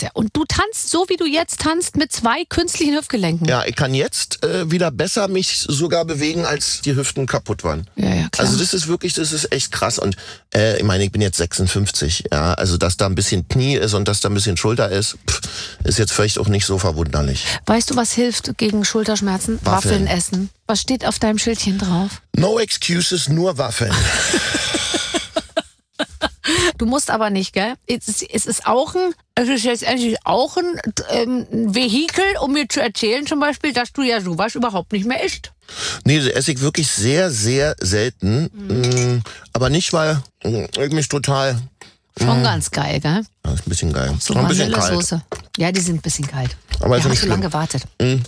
krass, ja. Und du tanzt so, wie du jetzt tanzt, mit 2 künstlichen Hüftgelenken. Ja, ich kann jetzt wieder besser mich sogar bewegen, als die Hüften kaputt waren. Ja, klar. Also das ist echt krass. Und ich meine, ich bin jetzt 56. Ja, also dass da ein bisschen Knie ist und dass da ein bisschen Schulter ist, ist jetzt vielleicht auch nicht so verwunderlich. Weißt du, was hilft gegen Schulterschmerzen? Waffeln essen. Was steht auf deinem Schildchen drauf? No excuses, nur Waffeln. Du musst aber nicht, gell? Es ist jetzt endlich auch ein Vehikel, um mir zu erzählen zum Beispiel, dass du ja sowas überhaupt nicht mehr isst. Nee, das esse ich wirklich sehr, sehr selten. Aber nicht, weil ich mich total... Schon ganz geil, gell? Ja, ist ein bisschen geil. So ein bisschen Vanillesoße. Ja, die sind ein bisschen kalt. Aber ist ja, nicht hast du lange gewartet.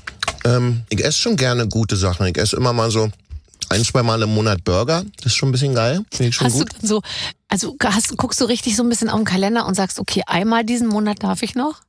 Ich esse schon gerne gute Sachen. Ich esse immer mal so 1-2 Mal im Monat Burger. Das ist schon ein bisschen geil. Finde ich schon hast gut. Du dann so, guckst du richtig so ein bisschen auf den Kalender und sagst, okay, einmal diesen Monat darf ich noch?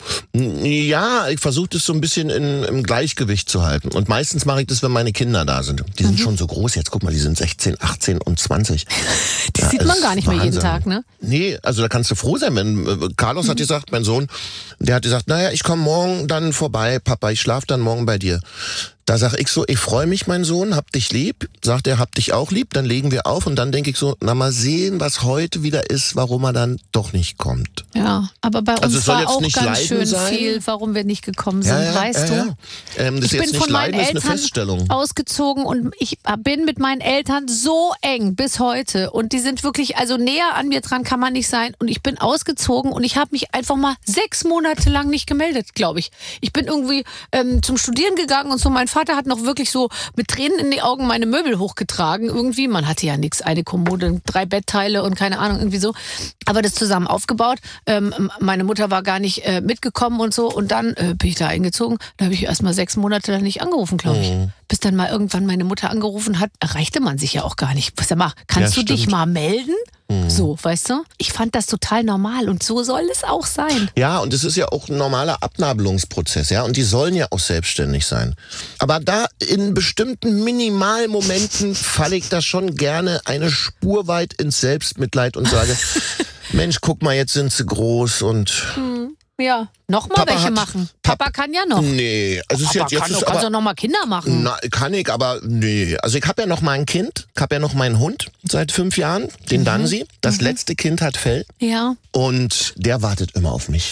Ja, ich versuche das so ein bisschen im Gleichgewicht zu halten. Und meistens mache ich das, wenn meine Kinder da sind. Die sind schon so groß jetzt. Guck mal, die sind 16, 18 und 20. Die sieht man gar nicht mehr jeden Tag, ne? Nee, also da kannst du froh sein. Wenn Carlos hat gesagt, mein Sohn, der hat gesagt, naja, ich komme morgen dann vorbei, Papa, ich schlafe dann morgen bei dir. Da sag ich so, ich freue mich, mein Sohn, hab dich lieb. Sagt er, hab dich auch lieb. Dann legen wir auf und dann denke ich so, na mal sehen, was heute wieder ist, warum er dann doch nicht kommt. Ja, aber bei uns es soll war jetzt auch nicht ganz Leiden schön sein. viel, warum wir nicht gekommen sind, weißt du? Ja. Das ist Ich jetzt bin nicht von meinen Leiden, ist eine Eltern Feststellung. ausgezogen und ich bin mit meinen Eltern so eng bis heute und die sind wirklich, also näher an mir dran kann man nicht sein und ich bin ausgezogen und ich habe mich einfach mal 6 Monate lang nicht gemeldet, glaube ich. Ich bin irgendwie zum Studieren gegangen und so, mein Vater hat noch wirklich so mit Tränen in die Augen meine Möbel hochgetragen irgendwie. Man hatte ja nichts, eine Kommode, 3 Bettteile und keine Ahnung, irgendwie so. Aber das zusammen aufgebaut. Meine Mutter war gar nicht mitgekommen und so. Und dann bin ich da eingezogen. Da habe ich erst mal 6 Monate dann nicht angerufen, glaube ich. Bis dann mal irgendwann meine Mutter angerufen hat, erreichte man sich ja auch gar nicht. Sag mal, kannst du dich mal melden? So, weißt du? Ich fand das total normal und so soll es auch sein. Ja, und es ist ja auch ein normaler Abnabelungsprozess, ja, und die sollen ja auch selbstständig sein. Aber da in bestimmten Minimalmomenten falle ich da schon gerne eine Spur weit ins Selbstmitleid und sage, Mensch, guck mal, jetzt sind sie groß und... Ja, nochmal welche machen. Papa kann ja noch. Nee, also Papa jetzt kann, du kannst doch noch mal Kinder machen. Na, kann ich, aber nee. Also ich habe ja noch mal ein Kind, ich habe ja noch meinen Hund seit 5 Jahren, den Dansi. Das letzte Kind hat Fell. Ja. Und der wartet immer auf mich.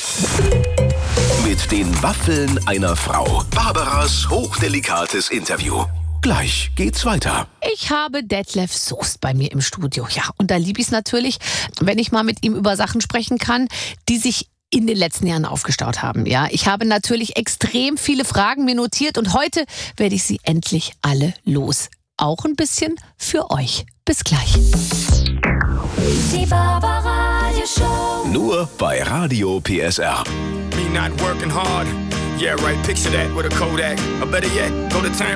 Mit den Waffeln einer Frau. Barbaras hochdelikates Interview. Gleich geht's weiter. Ich habe Detlef Soest bei mir im Studio. Ja, und da liebe ich es natürlich, wenn ich mal mit ihm über Sachen sprechen kann, die sich in den letzten Jahren aufgestaut haben. Ja, ich habe natürlich extrem viele Fragen mir notiert und heute werde ich sie endlich alle los. Auch ein bisschen für euch. Bis gleich. Die Barbaradio Show. Nur bei Radio PSR. Me not working hard. Yeah, right. Picture that with a Kodak. Or better yet, go to time.